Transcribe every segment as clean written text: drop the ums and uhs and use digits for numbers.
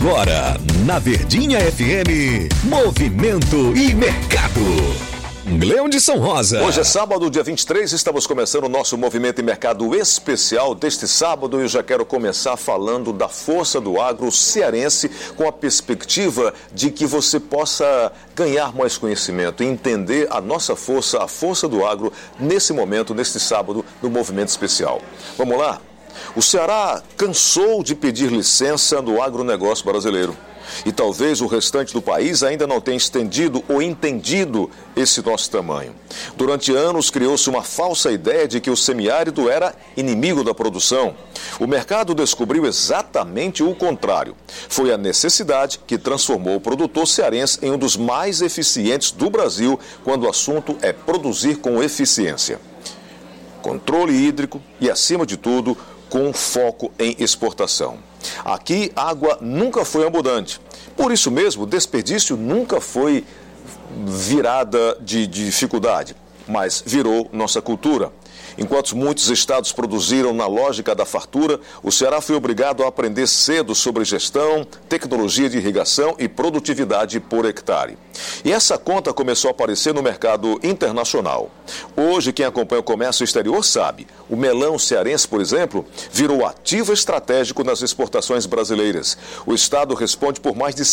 Agora, na Verdinha FM, Movimento e Mercado. Leão de São Rosa. Hoje é sábado, dia 23, estamos começando o nosso Movimento e Mercado especial deste sábado e eu já quero começar falando da força do agro cearense com a perspectiva de que você possa ganhar mais conhecimento e entender a nossa força, a força do agro nesse momento, neste sábado, no Movimento Especial. Vamos lá? O Ceará cansou de pedir licença no agronegócio brasileiro. E talvez o restante do país ainda não tenha estendido ou entendido esse nosso tamanho. Durante anos criou-se uma falsa ideia de que o semiárido era inimigo da produção. O mercado descobriu exatamente o contrário. Foi a necessidade que transformou o produtor cearense em um dos mais eficientes do Brasil quando o assunto é produzir com eficiência. Controle hídrico e, acima de tudo, com foco em exportação. Aqui, água nunca foi abundante. Por isso mesmo, o desperdício nunca foi virada de dificuldade, mas virou nossa cultura. Enquanto muitos estados produziram na lógica da fartura, o Ceará foi obrigado a aprender cedo sobre gestão, tecnologia de irrigação e produtividade por hectare. E essa conta começou a aparecer no mercado internacional. Hoje, quem acompanha o comércio exterior sabe, o melão cearense, por exemplo, virou ativo estratégico nas exportações brasileiras. O estado responde por mais de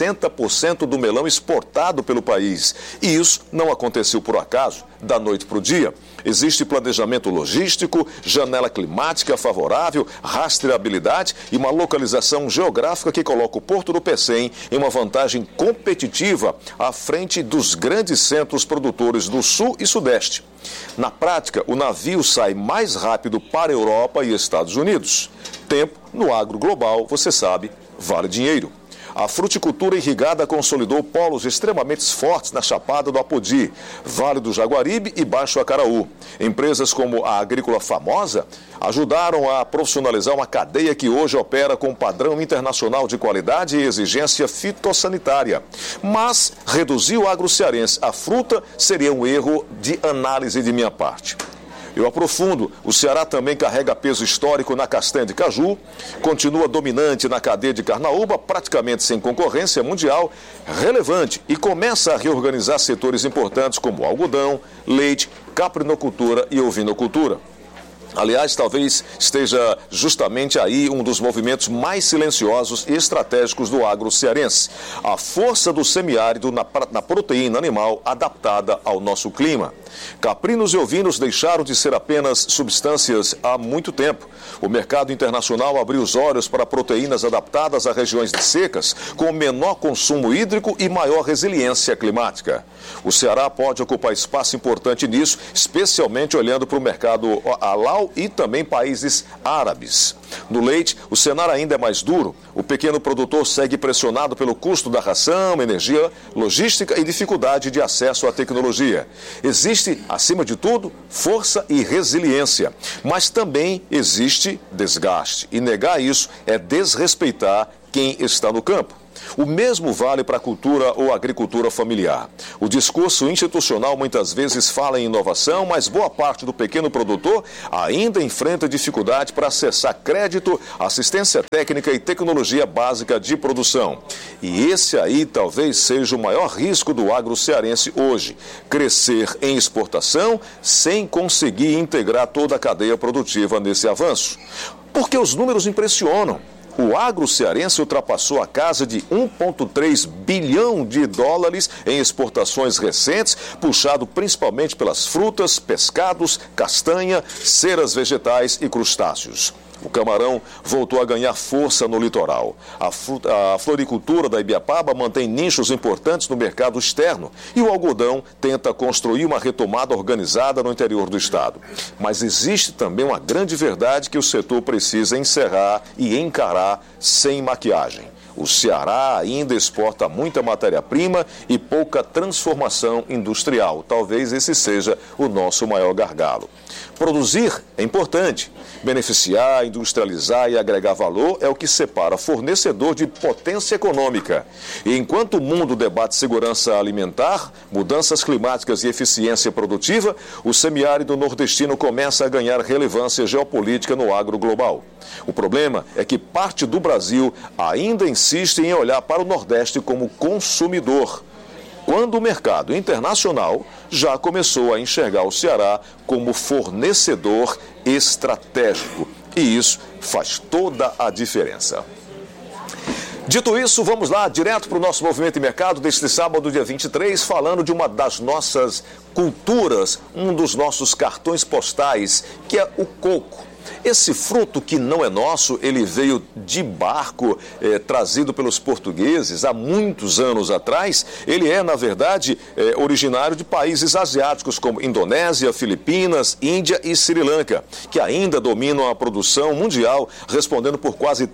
60% do melão exportado pelo país. E isso não aconteceu por acaso, da noite para o dia. Existe planejamento logístico, janela climática favorável, rastreabilidade e uma localização geográfica que coloca o Porto do Pecém em uma vantagem competitiva à frente dos grandes centros produtores do Sul e Sudeste. Na prática, o navio sai mais rápido para a Europa e Estados Unidos. Tempo no agro global, você sabe, vale dinheiro. A fruticultura irrigada consolidou polos extremamente fortes na Chapada do Apodi, Vale do Jaguaribe e Baixo Acaraú. Empresas como a Agrícola Famosa ajudaram a profissionalizar uma cadeia que hoje opera com padrão internacional de qualidade e exigência fitossanitária. Mas reduzir o agro cearense à fruta seria um erro de análise de minha parte. Eu aprofundo, o Ceará também carrega peso histórico na castanha de caju, continua dominante na cadeia de carnaúba, praticamente sem concorrência mundial, relevante e começa a reorganizar setores importantes como algodão, leite, caprinocultura e ovinocultura. Aliás, talvez esteja justamente aí um dos movimentos mais silenciosos e estratégicos do agro cearense. A força do semiárido na proteína animal adaptada ao nosso clima. Caprinos e ovinos deixaram de ser apenas substâncias há muito tempo. O mercado internacional abriu os olhos para proteínas adaptadas a regiões secas, com menor consumo hídrico e maior resiliência climática. O Ceará pode ocupar espaço importante nisso, especialmente olhando para o mercado halal e também países árabes. No leite, o cenário ainda é mais duro. O pequeno produtor segue pressionado pelo custo da ração, energia, logística e dificuldade de acesso à tecnologia. Existe, acima de tudo, força e resiliência, mas também existe desgaste. E negar isso é desrespeitar quem está no campo. O mesmo vale para a cultura ou agricultura familiar. O discurso institucional muitas vezes fala em inovação, mas boa parte do pequeno produtor ainda enfrenta dificuldade para acessar crédito, assistência técnica e tecnologia básica de produção. E esse aí talvez seja o maior risco do agro cearense hoje, crescer em exportação sem conseguir integrar toda a cadeia produtiva nesse avanço. Porque os números impressionam. O agro cearense ultrapassou a casa de 1,3 bilhão de dólares em exportações recentes, puxado principalmente pelas frutas, pescados, castanha, ceras vegetais e crustáceos. O camarão voltou a ganhar força no litoral. A floricultura da Ibiapaba mantém nichos importantes no mercado externo e o algodão tenta construir uma retomada organizada no interior do estado. Mas existe também uma grande verdade que o setor precisa encerrar e encarar sem maquiagem. O Ceará ainda exporta muita matéria-prima e pouca transformação industrial. Talvez esse seja o nosso maior gargalo. Produzir é importante. Beneficiar, industrializar e agregar valor é o que separa fornecedor de potência econômica. E enquanto o mundo debate segurança alimentar, mudanças climáticas e eficiência produtiva, o semiárido nordestino começa a ganhar relevância geopolítica no agro global. O problema é que parte do Brasil ainda insiste insistem em olhar para o Nordeste como consumidor, quando o mercado internacional já começou a enxergar o Ceará como fornecedor estratégico. E isso faz toda a diferença. Dito isso, vamos lá, direto para o nosso Movimento e Mercado deste sábado, dia 23, falando de uma das nossas culturas, um dos nossos cartões postais, que é o coco. Esse fruto que não é nosso, ele veio de barco, trazido pelos portugueses há muitos anos atrás. Ele é, na verdade, originário de países asiáticos como Indonésia, Filipinas, Índia e Sri Lanka, que ainda dominam a produção mundial, respondendo por quase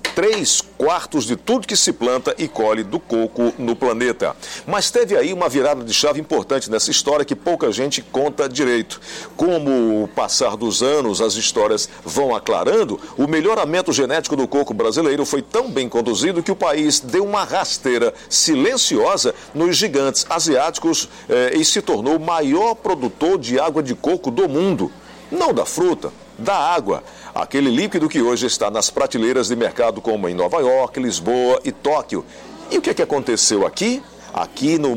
3/4 de tudo que se planta e colhe do coco no planeta. Mas teve aí uma virada de chave importante nessa história que pouca gente conta direito. Como o passar dos anos, as histórias vão aclarando, o melhoramento genético do coco brasileiro foi tão bem conduzido que o país deu uma rasteira silenciosa nos gigantes asiáticos e se tornou o maior produtor de água de coco do mundo. Não da fruta, da água. Aquele líquido que hoje está nas prateleiras de mercado como em Nova York, Lisboa e Tóquio. E o que é que aconteceu aqui? Aqui na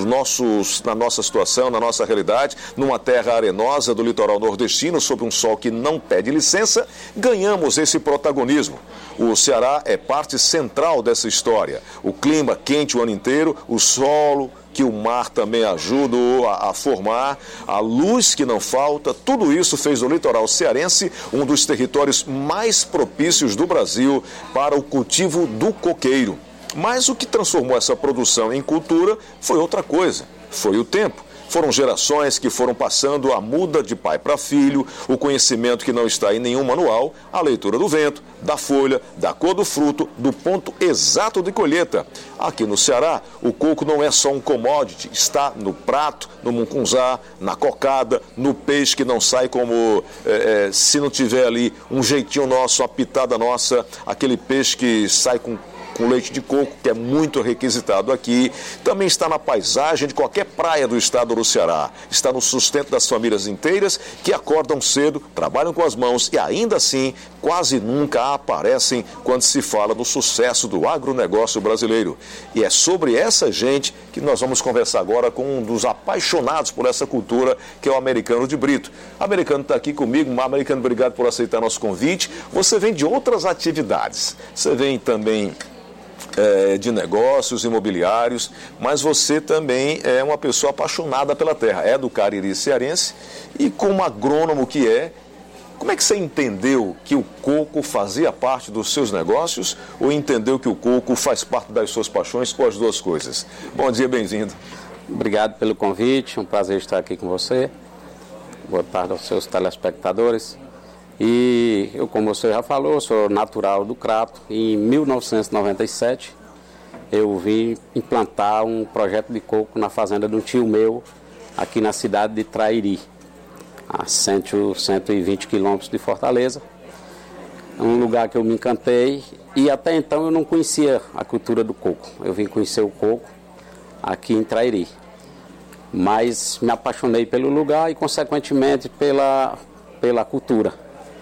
nossa situação, na nossa realidade, numa terra arenosa do litoral nordestino, sob um sol que não pede licença, ganhamos esse protagonismo. O Ceará é parte central dessa história. O clima quente o ano inteiro, o solo que o mar também ajuda a formar, a luz que não falta, tudo isso fez do litoral cearense um dos territórios mais propícios do Brasil para o cultivo do coqueiro. Mas o que transformou essa produção em cultura foi outra coisa, foi o tempo. Foram gerações que foram passando a muda de pai para filho, o conhecimento que não está em nenhum manual, a leitura do vento, da folha, da cor do fruto, do ponto exato de colheita. Aqui no Ceará, o coco não é só um commodity, está no prato, no mungunzá, na cocada, no peixe que não sai como, se não tiver ali um jeitinho nosso, uma pitada nossa, aquele peixe que sai com leite de coco, que é muito requisitado aqui. Também está na paisagem de qualquer praia do estado do Ceará. Está no sustento das famílias inteiras que acordam cedo, trabalham com as mãos e ainda assim quase nunca aparecem quando se fala do sucesso do agronegócio brasileiro. E é sobre essa gente que nós vamos conversar agora com um dos apaixonados por essa cultura, que é o Americano de Brito. O Americano está aqui comigo. Americano, obrigado por aceitar nosso convite. Você vem de outras atividades. Você vem também de negócios imobiliários, mas você também é uma pessoa apaixonada pela terra, é do Cariri cearense e como agrônomo que é, como é que você entendeu que o coco fazia parte dos seus negócios ou entendeu que o coco faz parte das suas paixões ou as duas coisas? Bom dia, bem-vindo. Obrigado pelo convite, um prazer estar aqui com você. Boa tarde aos seus telespectadores. E eu, como você já falou, sou natural do Crato. Em 1997, eu vim implantar um projeto de coco na fazenda de um tio meu, aqui na cidade de Trairi, a 120 quilômetros de Fortaleza. É um lugar que eu me encantei e até então eu não conhecia a cultura do coco. Eu vim conhecer o coco aqui em Trairi, mas me apaixonei pelo lugar e, consequentemente, pela cultura.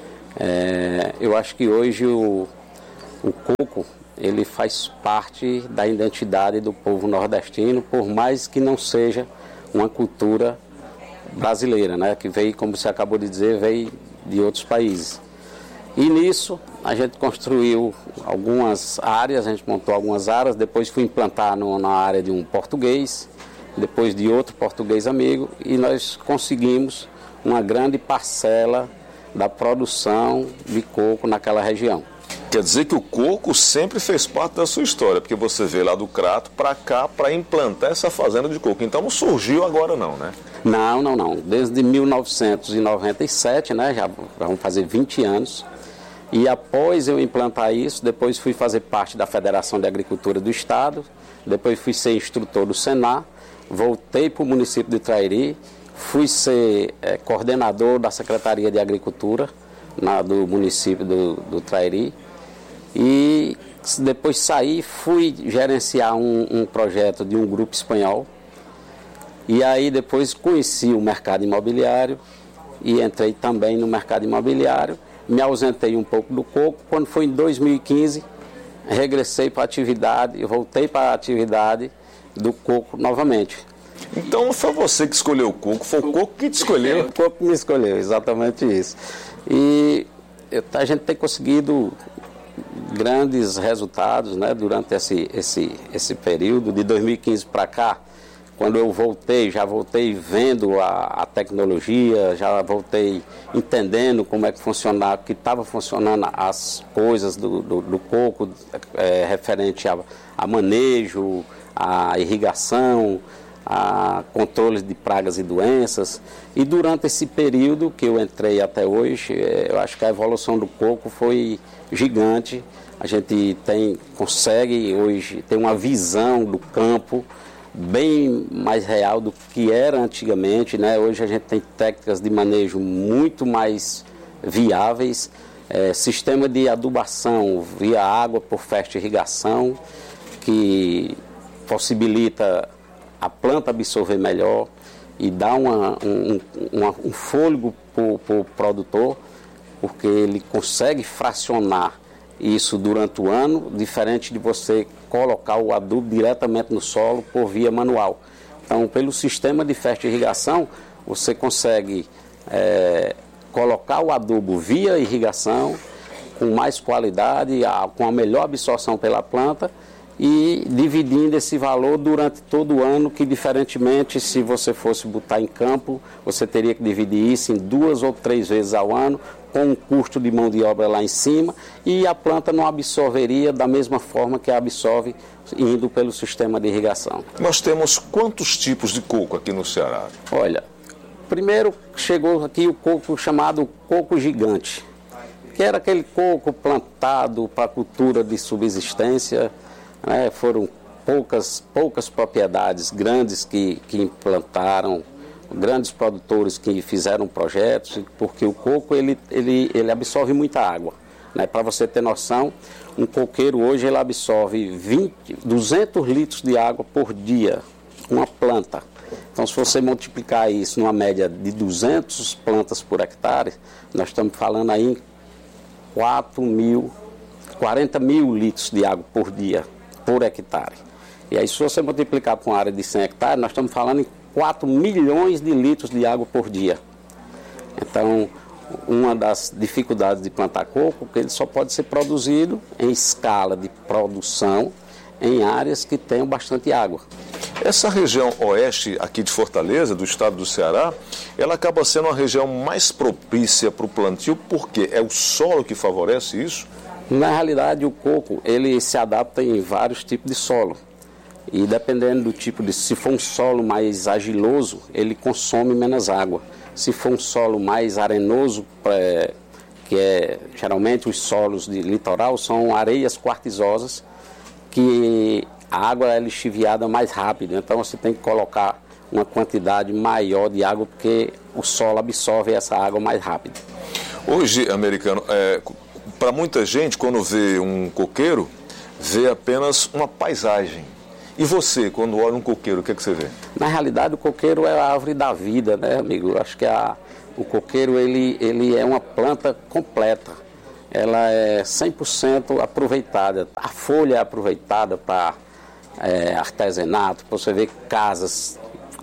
Eu acho que hoje o coco ele faz parte da identidade do povo nordestino, por mais que não seja uma cultura brasileira, né? Que veio, como você acabou de dizer, veio de outros países. E nisso a gente construiu algumas áreas, a gente montou algumas áreas, depois fui implantar na área de um português, depois de outro português amigo, e nós conseguimos uma grande parcela da produção de coco naquela região. Quer dizer que o coco sempre fez parte da sua história, porque você veio lá do Crato para cá para implantar essa fazenda de coco. Então não surgiu agora não, né? Não. Desde 1997, né? Já vão fazer 20 anos. E após eu implantar isso, depois fui fazer parte da Federação de Agricultura do Estado, depois fui ser instrutor do Senar, voltei para o município de Trairi, fui ser coordenador da Secretaria de Agricultura do município do Trairi e depois saí, fui gerenciar um projeto de um grupo espanhol e aí depois conheci o mercado imobiliário e entrei também no mercado imobiliário, me ausentei um pouco do coco. Quando foi em 2015 regressei para a atividade, voltei para a atividade do coco novamente. Então não foi você que escolheu o coco, foi o coco que te escolheu. O coco me escolheu, exatamente isso. E a gente tem conseguido grandes resultados, né, durante esse período de 2015 para cá. Quando eu já voltei vendo a tecnologia, já voltei entendendo como é que funcionava, que estava funcionando as coisas do coco, referente a manejo, a irrigação, a controle de pragas e doenças. E durante esse período que eu entrei até hoje, eu acho que a evolução do coco foi gigante. A gente consegue hoje ter uma visão do campo bem mais real do que era antigamente, né? Hoje a gente tem técnicas de manejo muito mais viáveis, sistema de adubação via água por fertirrigação, que possibilita a planta absorver melhor e dá um fôlego para o produtor, porque ele consegue fracionar isso durante o ano, diferente de você colocar o adubo diretamente no solo por via manual. Então, pelo sistema de fertirrigação, você consegue colocar o adubo via irrigação com mais qualidade, com a melhor absorção pela planta, e dividindo esse valor durante todo o ano, que diferentemente se você fosse botar em campo, você teria que dividir isso em 2 ou 3 vezes ao ano, com um custo de mão de obra lá em cima, e a planta não absorveria da mesma forma que absorve indo pelo sistema de irrigação. Nós temos quantos tipos de coco aqui no Ceará? Olha, primeiro chegou aqui o coco chamado coco gigante, que era aquele coco plantado para cultura de subsistência, né? Foram poucas propriedades grandes que implantaram, grandes produtores que fizeram projetos, porque o coco ele absorve muita água, né? Para você ter noção, um coqueiro hoje ele absorve 200 litros de água por dia, uma planta. Então, se você multiplicar isso numa média de 200 plantas por hectare, nós estamos falando aí em 40 mil litros de água por dia, por hectare. E aí, se você multiplicar por uma área de 100 hectares, nós estamos falando em 4 milhões de litros de água por dia. Então, uma das dificuldades de plantar coco é que ele só pode ser produzido em escala de produção em áreas que tenham bastante água. Essa região oeste aqui de Fortaleza, do estado do Ceará, ela acaba sendo uma região mais propícia para o plantio, porque é o solo que favorece isso? Na realidade, o coco ele se adapta em vários tipos de solo. E dependendo do tipo se for um solo mais argiloso, ele consome menos água. Se for um solo mais arenoso, geralmente os solos de litoral são areias quartzosas, que a água é lixiviada mais rápido. Então você tem que colocar uma quantidade maior de água, porque o solo absorve essa água mais rápido. Hoje, americano, para muita gente, quando vê um coqueiro, vê apenas uma paisagem. E você, quando olha um coqueiro, o que é que você vê? Na realidade, o coqueiro é a árvore da vida, né, amigo? Eu acho que o coqueiro ele é uma planta completa. Ela é 100% aproveitada. A folha é aproveitada para artesanato. Você vê casas,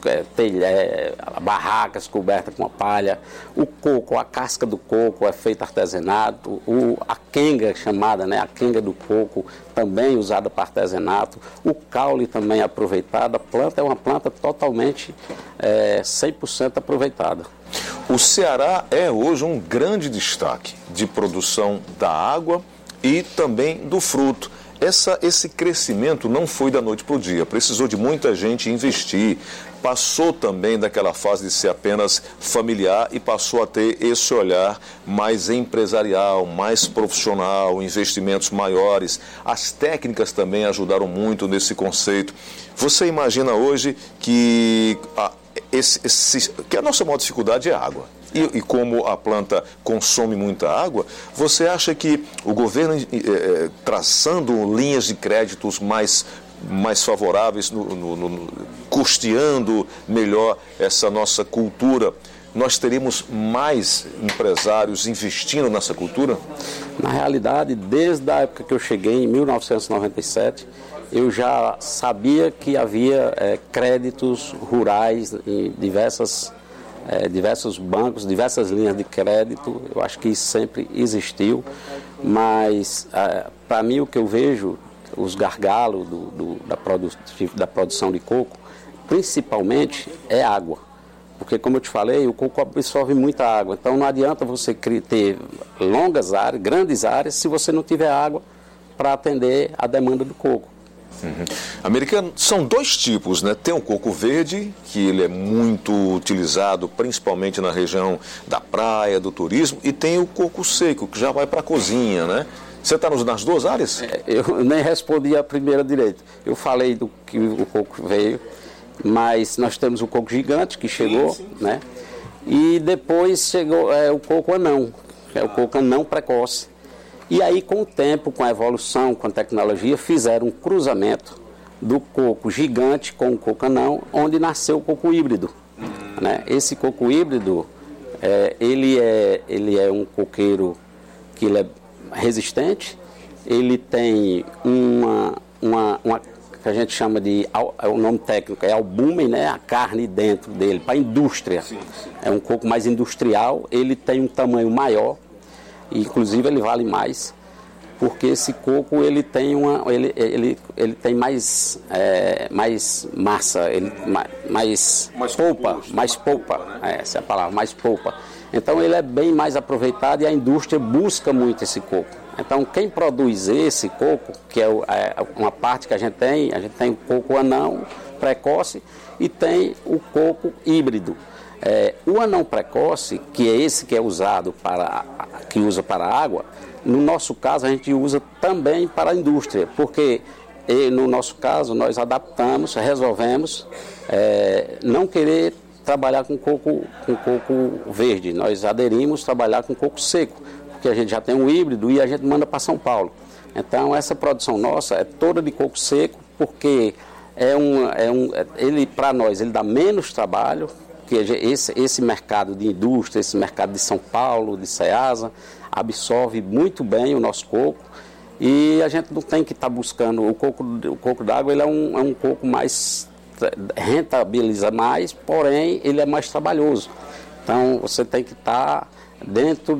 barracas cobertas com a palha. O coco, a casca do coco é feita artesanato. A quenga chamada, né, a quenga do coco, também usada para artesanato. O caule também é aproveitado. A planta é uma planta totalmente 100% aproveitada. O Ceará é hoje um grande destaque de produção da água e também do fruto. Esse crescimento não foi da noite para o dia, precisou de muita gente investir, passou também daquela fase de ser apenas familiar e passou a ter esse olhar mais empresarial, mais profissional, investimentos maiores. As técnicas também ajudaram muito nesse conceito. Você imagina hoje que a nossa maior dificuldade é a água. E como a planta consome muita água, você acha que o governo, traçando linhas de créditos mais favoráveis, custeando melhor essa nossa cultura, nós teríamos mais empresários investindo nessa cultura? Na realidade, desde a época que eu cheguei, em 1997, eu já sabia que havia créditos rurais em diversos bancos, diversas linhas de crédito. Eu acho que isso sempre existiu, mas para mim o que eu vejo, os gargalos da produção de coco, principalmente é água. Porque, como eu te falei, o coco absorve muita água. Então não adianta você ter longas áreas, grandes áreas, se você não tiver água para atender a demanda do coco. Uhum. Americano, são dois tipos, né? Tem o coco verde, que ele é muito utilizado principalmente na região da praia, do turismo, e tem o coco seco, que já vai para a cozinha, né? Você está nas duas áreas? Eu nem respondi a primeira direito. Eu falei do que o coco veio, mas nós temos o coco gigante que chegou, sim. Né? E depois chegou o coco anão, que é o coco anão precoce. E aí, com o tempo, com a evolução, com a tecnologia, fizeram um cruzamento do coco gigante com o coco anão, onde nasceu o coco híbrido. Né? Esse coco híbrido, ele é um coqueiro que ele é resistente, ele tem uma que a gente chama de, o nome técnico é albúmen, né? A carne dentro dele, para a indústria. Sim. É um coco mais industrial, ele tem um tamanho maior, inclusive ele vale mais, porque esse coco ele tem ele tem mais massa, mais polpa, né? Essa é a palavra, mais polpa. Então ele é bem mais aproveitado e a indústria busca muito esse coco. Então quem produz esse coco, que é uma parte que a gente tem o coco anão precoce e tem o coco híbrido. O anão precoce, que é esse que é usado que usa para a água, no nosso caso a gente usa também para a indústria, porque no nosso caso nós adaptamos, resolvemos não querer trabalhar com coco verde, nós aderimos trabalhar com coco seco, porque a gente já tem um híbrido e a gente manda para São Paulo. Então essa produção nossa é toda de coco seco, porque ele para nós ele dá menos trabalho, que esse mercado de indústria, esse mercado de São Paulo, de Ceasa, absorve muito bem o nosso coco e a gente não tem que estar buscando o coco d'água. Ele é um coco mais, rentabiliza mais, porém ele é mais trabalhoso. Então você tem que estar dentro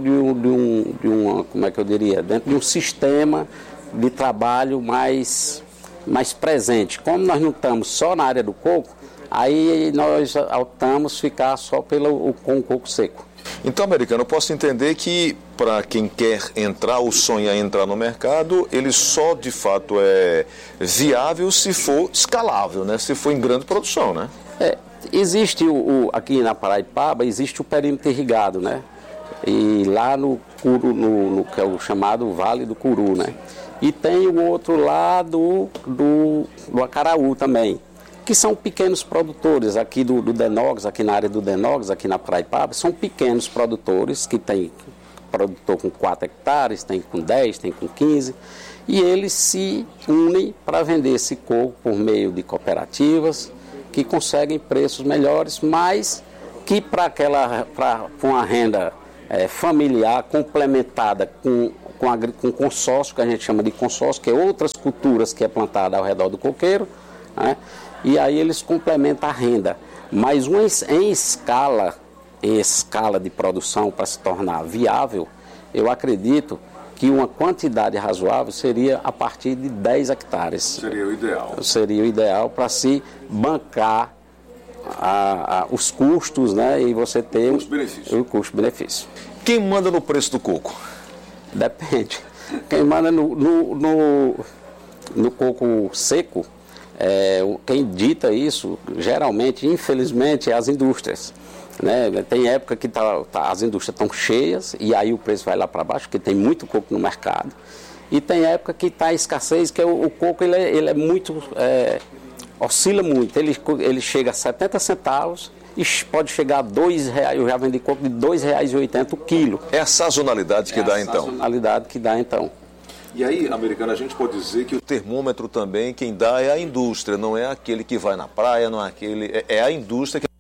dentro de um sistema de trabalho mais presente. Como nós não estamos só na área do coco, aí nós optamos ficar só com o coco seco. Então, Americano, eu posso entender que para quem quer entrar ou sonha entrar no mercado, ele só de fato é viável se for escalável, né? Se for em grande produção, né? Existe aqui na Paraipaba, existe o perímetro irrigado, né? E lá no que é o chamado Vale do Curu, né? E tem o outro lado do Acaraú também, que são pequenos produtores aqui do Denogs, aqui na área do Denogs, aqui na Paraipaba, são pequenos produtores que tem produtor com 4 hectares, tem com 10, tem com 15, e eles se unem para vender esse coco por meio de cooperativas que conseguem preços melhores, mas que para uma renda familiar complementada com consórcio, que a gente chama de consórcio, que é outras culturas que é plantada ao redor do coqueiro, né? E aí eles complementam a renda. Mas em escala de produção para se tornar viável, eu acredito que uma quantidade razoável seria a partir de 10 hectares. Seria o ideal. Seria o ideal para se bancar os custos, né? E você ter o custo-benefício. Quem manda no preço do coco? Depende. Quem manda no coco seco, quem dita isso, geralmente, infelizmente, é as indústrias. Né? Tem época que as indústrias estão cheias e aí o preço vai lá para baixo, porque tem muito coco no mercado. E tem época que está escassez, que o coco ele é muito, oscila muito. Ele chega a 70 centavos e pode chegar a R$2. Eu já vendi coco de R$2,80 o quilo. É a sazonalidade que dá, então? É a sazonalidade que dá, então. E aí, Americano, a gente pode dizer que o termômetro também, quem dá é a indústria, não é aquele que vai na praia, não é aquele... É a indústria que...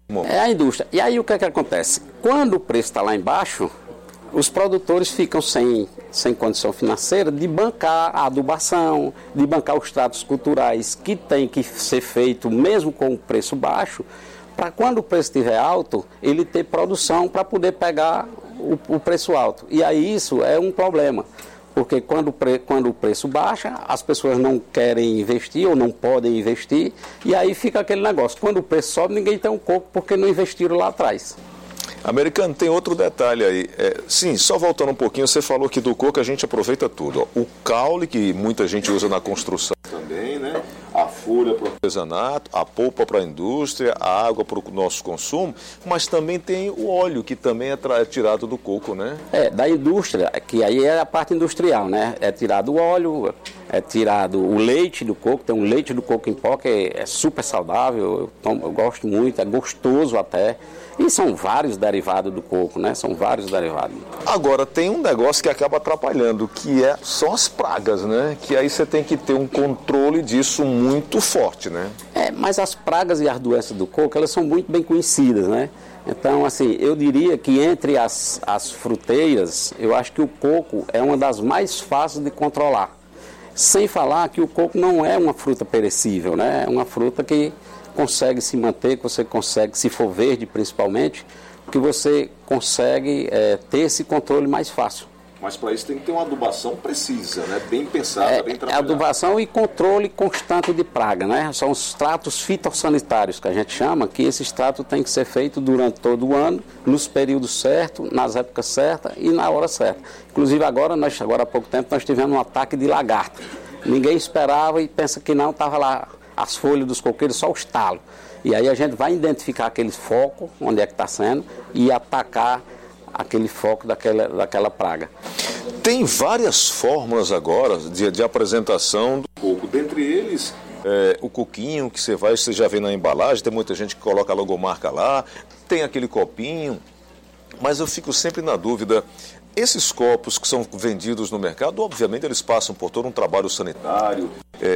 É a indústria. E aí o que é que acontece? Quando o preço está lá embaixo, os produtores ficam sem condição financeira de bancar a adubação, de bancar os tratos culturais que tem que ser feito mesmo com o preço baixo, para quando o preço estiver alto, ele ter produção para poder pegar o preço alto. E aí isso é um problema, porque quando o preço baixa, as pessoas não querem investir ou não podem investir, e aí fica aquele negócio. Quando o preço sobe, ninguém tem um coco porque não investiram lá atrás. Americano, tem outro detalhe aí. Sim, só voltando um pouquinho, você falou que do coco a gente aproveita tudo. Ó. O caule, que muita gente usa na construção também, né? A folha para o artesanato, a polpa para a indústria, a água para o nosso consumo, mas também tem o óleo, que também é tirado do coco, né? Da indústria, que aí é a parte industrial, né? É tirado o óleo, é tirado o leite do coco, tem um leite do coco em pó que é super saudável, eu gosto muito, é gostoso até. E são vários derivados do coco, né? São vários derivados. Agora, tem um negócio que acaba atrapalhando, que são as pragas, né? Que aí você tem que ter um controle disso muito forte, né? Mas as pragas e as doenças do coco, elas são muito bem conhecidas, né? Então, assim, eu diria que entre as fruteiras, eu acho que o coco é uma das mais fáceis de controlar. Sem falar que o coco não é uma fruta perecível, né? É uma fruta que consegue se manter, que você consegue, se for verde principalmente, que você consegue ter esse controle mais fácil. Mas para isso tem que ter uma adubação precisa, né? Bem pensada, bem trabalhada. Adubação e controle constante de praga, né? São os tratos fitossanitários que a gente chama, que esses tratos têm que ser feitos durante todo o ano, nos períodos certos, nas épocas certas e na hora certa. Inclusive agora há pouco tempo, nós tivemos um ataque de lagarto. Ninguém esperava e pensa que não, estava lá as folhas dos coqueiros, só o estalo. E aí a gente vai identificar aquele foco, onde é que está sendo, e atacar aquele foco daquela praga. Tem várias formas agora de apresentação do coco. Dentre eles, o coquinho que você já vê na embalagem, tem muita gente que coloca a logomarca lá, tem aquele copinho, mas eu fico sempre na dúvida. Esses copos que são vendidos no mercado, obviamente eles passam por todo um trabalho sanitário,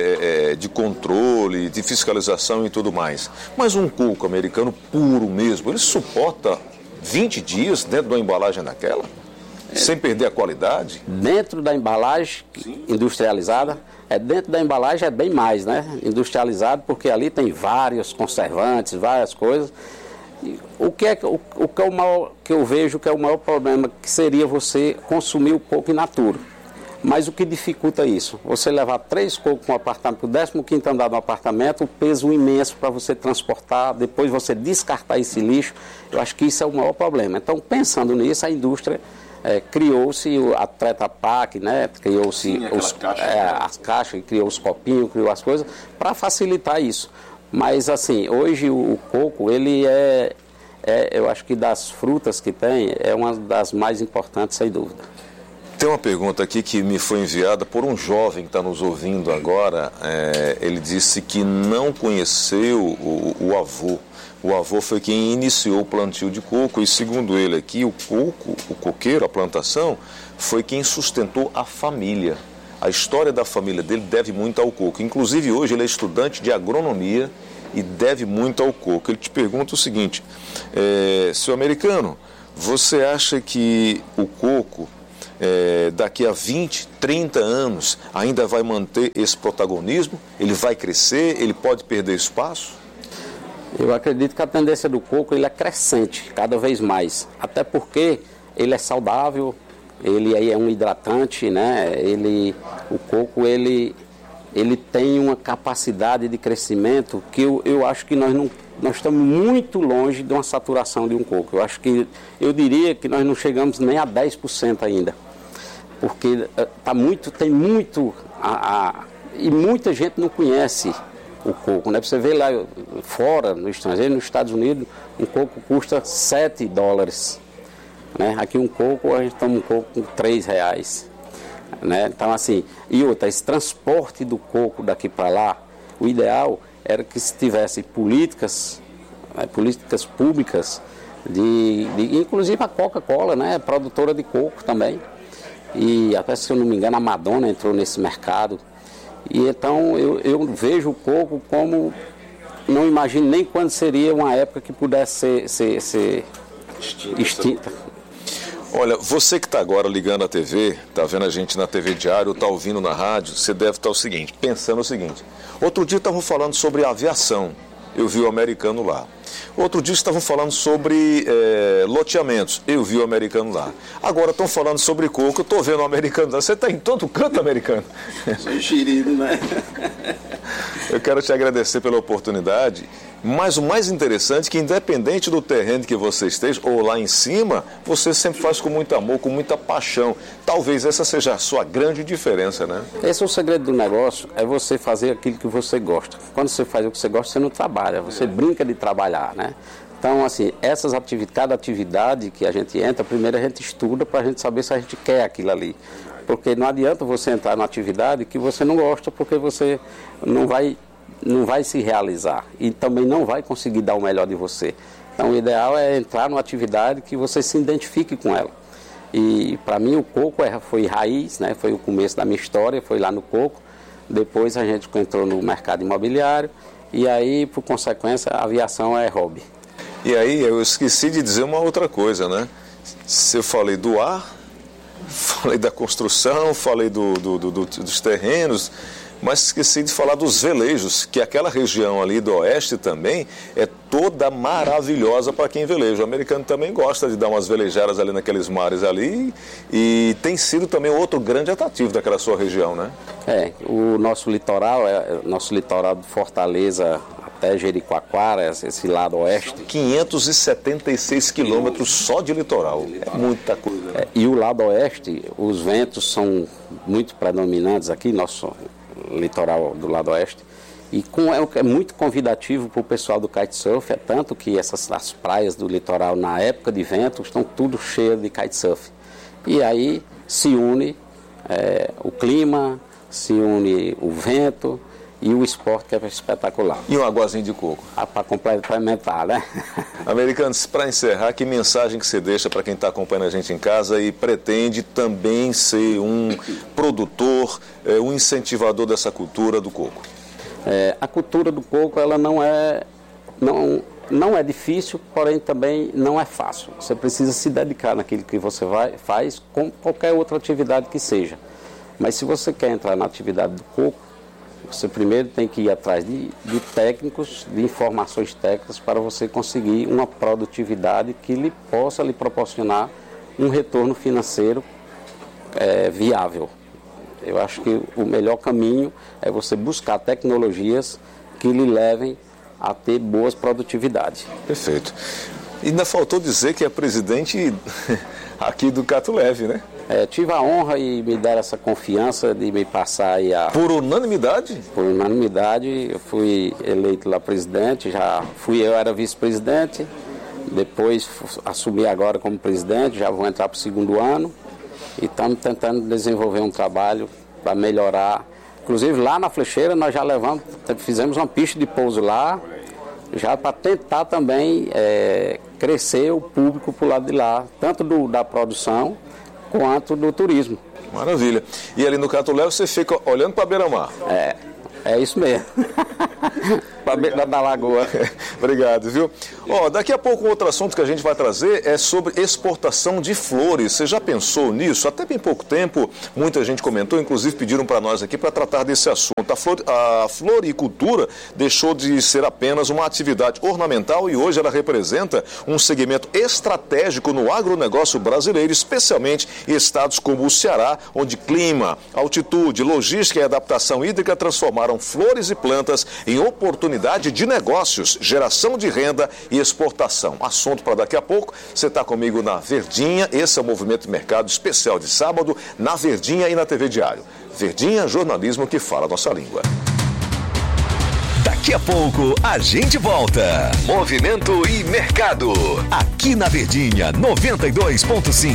de controle, de fiscalização e tudo mais. Mas um coco americano puro mesmo, ele suporta 20 dias dentro de uma embalagem daquela? Sem perder a qualidade? Dentro da embalagem industrializada, dentro da embalagem é bem mais, né? Industrializado, porque ali tem vários conservantes, várias coisas. O que é o maior, que eu vejo que é o maior problema, que seria você consumir o coco in natura. Mas o que dificulta isso? Você levar 3 cocos para um apartamento, para o 15º andar do apartamento, o peso imenso para você transportar, depois você descartar esse lixo, eu acho que isso é o maior problema. Então, pensando nisso, a indústria criou-se a Tetra Pak, né? Criou-se as caixas, criou os copinhos, criou as coisas, para facilitar isso. Mas, assim, hoje o coco, ele eu acho que das frutas que tem, é uma das mais importantes, sem dúvida. Tem uma pergunta aqui que me foi enviada por um jovem que está nos ouvindo agora. Ele disse que não conheceu o avô. O avô foi quem iniciou o plantio de coco e, segundo ele aqui, o coqueiro, a plantação, foi quem sustentou a família. A história da família dele deve muito ao coco. Inclusive, hoje ele é estudante de agronomia e deve muito ao coco. Ele te pergunta o seguinte, seu americano, você acha que o coco, daqui a 20, 30 anos, ainda vai manter esse protagonismo? Ele vai crescer? Ele pode perder espaço? Eu acredito que a tendência do coco ele é crescente, cada vez mais. Até porque ele é saudável, ele é um hidratante, né? O coco ele tem uma capacidade de crescimento que eu acho que nós estamos muito longe de uma saturação de um coco. Eu diria que nós não chegamos nem a 10% ainda. Porque tem muito, e muita gente não conhece o coco, né? Você vê lá fora, no estrangeiro, nos Estados Unidos, um coco custa $7. Né? Aqui um coco, a gente toma um coco com R$3. Né? Então, assim, e outra, esse transporte do coco daqui para lá, o ideal era que se tivesse políticas públicas, inclusive a Coca-Cola, né? Produtora de coco também. E até, se eu não me engano, a Madonna entrou nesse mercado. E então eu vejo o coco como não imagino nem quando seria uma época que pudesse ser extinta. Olha, você que está agora ligando a TV, está vendo a gente na TV Diário, está ouvindo na rádio, você deve estar pensando o seguinte. Outro dia estavam falando sobre aviação, eu vi o americano lá. Outro dia estavam falando sobre loteamentos, eu vi o americano lá. Agora estão falando sobre coco, eu estou vendo o americano lá. Você está em todo canto, americano. Sou enxerido, né? Eu quero te agradecer pela oportunidade, mas o mais interessante é que independente do terreno que você esteja, ou lá em cima, você sempre faz com muito amor, com muita paixão. Talvez essa seja a sua grande diferença, né? Esse é o segredo do negócio, é você fazer aquilo que você gosta. Quando você faz o que você gosta, você não trabalha, você brinca de trabalhar, né? Então, assim, cada atividade que a gente entra, primeiro a gente estuda para a gente saber se a gente quer aquilo ali. Porque não adianta você entrar numa atividade que você não gosta, porque você não vai se realizar e também não vai conseguir dar o melhor de você. Então, o ideal é entrar numa atividade que você se identifique com ela. E, para mim, o coco foi raiz, né? Foi o começo da minha história, foi lá no coco. Depois a gente entrou no mercado imobiliário e aí, por consequência, a aviação é hobby. E aí, eu esqueci de dizer uma outra coisa, né? Eu falei do ar, falei da construção, falei dos terrenos, mas esqueci de falar dos velejos, que aquela região ali do oeste também é toda maravilhosa para quem veleja. O americano também gosta de dar umas velejadas ali naqueles mares ali e tem sido também outro grande atrativo daquela sua região, né? O nosso litoral de Fortaleza até Jericoacoara, esse lado oeste. 576 quilômetros só de litoral, é muita coisa. E o lado oeste, os ventos são muito predominantes aqui, nosso litoral do lado oeste, e é muito convidativo para o pessoal do kitesurf, tanto que as praias do litoral na época de vento estão tudo cheias de kitesurf. E aí se une o clima, se une o vento e o esporte, que é espetacular. E um aguazinho de coco. Para complementar, né? Americanos, para encerrar, que mensagem que você deixa para quem está acompanhando a gente em casa e pretende também ser um produtor, um incentivador dessa cultura do coco? A cultura do coco, ela não é difícil, porém também não é fácil. Você precisa se dedicar naquilo que você faz, com qualquer outra atividade que seja. Mas se você quer entrar na atividade do coco, você primeiro tem que ir atrás de técnicos, de informações técnicas para você conseguir uma produtividade que possa lhe proporcionar um retorno financeiro viável. Eu acho que o melhor caminho é você buscar tecnologias que lhe levem a ter boas produtividades. Perfeito. E ainda faltou dizer que é presidente aqui do Cato Leve, né? Tive a honra e me deram essa confiança de me passar aí Por unanimidade? Por unanimidade, eu fui eleito lá presidente, eu era vice-presidente, depois assumi agora como presidente, já vou entrar para o segundo ano e estamos tentando desenvolver um trabalho para melhorar. Inclusive lá na Flecheira nós já fizemos uma pista de pouso lá, já para tentar também crescer o público para o lado de lá, tanto da produção quanto do turismo. Maravilha. E ali no Cato Leve você fica olhando para a beira-mar? É isso mesmo. Para a beira da lagoa. Obrigado, viu? Daqui a pouco outro assunto que a gente vai trazer é sobre exportação de flores. Você já pensou nisso? Até bem pouco tempo, muita gente comentou, inclusive pediram para nós aqui para tratar desse assunto. A floricultura deixou de ser apenas uma atividade ornamental e hoje ela representa um segmento estratégico no agronegócio brasileiro, especialmente em estados como o Ceará, onde clima, altitude, logística e adaptação hídrica transformaram flores e plantas em oportunidade de negócios, geração de renda e exportação. Assunto para daqui a pouco. Você está comigo na Verdinha. Esse é o Movimento de Mercado especial de sábado, na Verdinha e na TV Diário. Verdinha, jornalismo que fala a nossa língua. Daqui a pouco a gente volta. Movimento e Mercado. Aqui na Verdinha 92.5.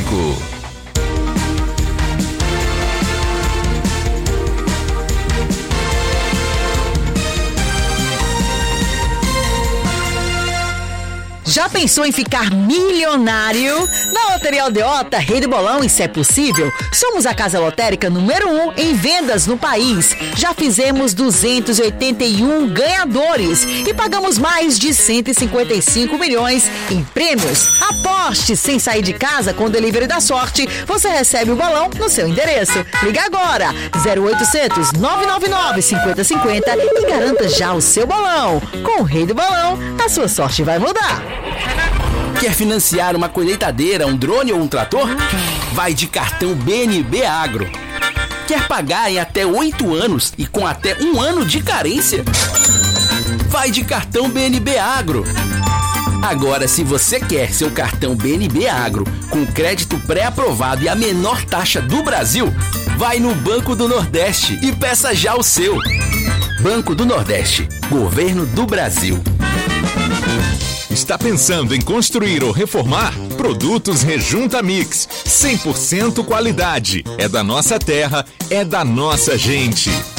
Já pensou em ficar milionário? Na Loteria Aldeota, Rei do Bolão, isso é possível. Somos a casa lotérica número 1 em vendas no país. Já fizemos 281 ganhadores e pagamos mais de 155 milhões em prêmios. Aposte sem sair de casa com o Delivery da Sorte. Você recebe o bolão no seu endereço. Liga agora, 0800 999 5050 e garanta já o seu bolão. Com o Rei do Bolão, a sua sorte vai mudar. Quer financiar uma colheitadeira, um drone ou um trator? Vai de cartão BNB Agro. Quer pagar em até 8 anos e com até 1 ano de carência? Vai de cartão BNB Agro. Agora, se você quer seu cartão BNB Agro com crédito pré-aprovado e a menor taxa do Brasil, vai no Banco do Nordeste e peça já o seu. Banco do Nordeste, Governo do Brasil. Está pensando em construir ou reformar? Produtos Rejunta Mix, 100% qualidade. É da nossa terra, é da nossa gente.